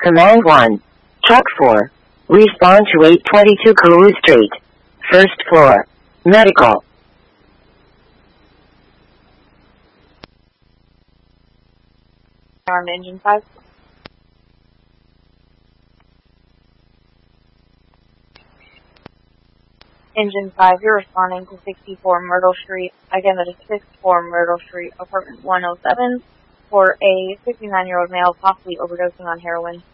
Command 1. Truck 4. Respond to 822 Carew Street. First floor. Medical. Armed Engine 5. Engine 5, you're responding to 64 Myrtle Street. Again, that is 64 Myrtle Street, apartment 107, for a 59-year-old male possibly overdosing on heroin.